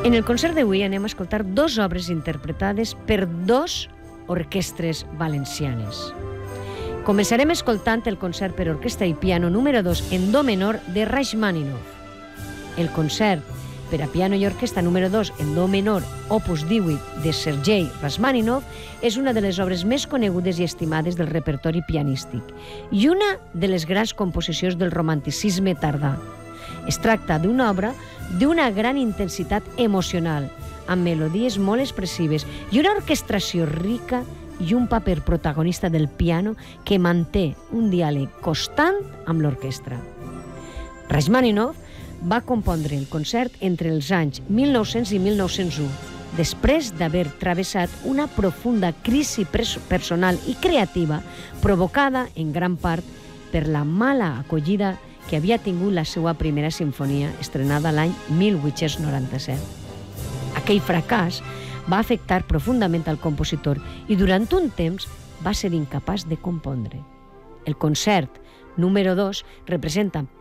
En el concert d'avui anem a escoltar dues obres interpretades per dues orquestres valencianes. Començarem escoltant el concert per orquestra i piano número 2 en do menor de Rachmaninoff. El concert per a piano i orquestra número 2 en do menor, opus 18 de Sergei Rachmaninoff, és una de les obres més conegudes i estimades del repertori pianístic i una de les grans composicions del romanticisme tardà. Es tracta d'una obra d'una gran intensitat emocional, amb melodies molt expressives i una orquestració rica i un paper protagonista del piano que manté un diàleg constant amb l'orquestra. Rachmaninoff va compondre el concert entre els anys 1900 i 1901, després d'haver travessat una profunda crisi personal i creativa provocada en gran part per la mala acollida que havia tingut la seva primera sinfonia, estrenada l'any 1897. Aquell fracàs va afectar profundament al compositor i durant un temps va ser incapaç de compondre. El concert número 2 representa